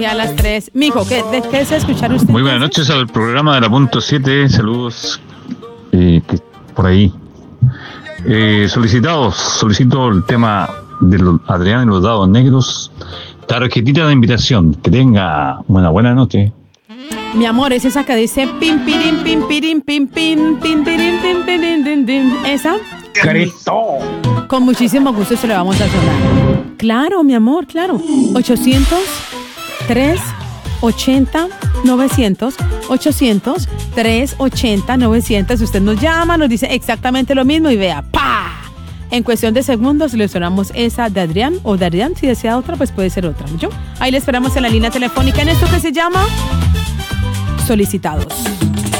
Y a las 3. Mijo, ¿qué desea escuchar usted? Muy buenas noches al programa de la punto 7. Saludos por ahí. Solicito el tema de Adrián y los dados negros. Tarjetita de invitación. Que tenga una buena noche. Mi amor, es esa que dice pim, pirim, pim, pirim, pim, pim, pim, pirim, pim, pirim, pim, pim. ¿Esa? ¡Cristo! Con muchísimo gusto se le vamos a sonar. Claro, mi amor, claro. 800-380-900. 800-380-900. Usted nos llama, nos dice exactamente lo mismo y vea, ¡pa! En cuestión de segundos le sonamos esa de Adrián o de Adrián. Si desea otra, pues puede ser otra. ¿Yo? Ahí le esperamos en la línea telefónica en esto que se llama Solicitados.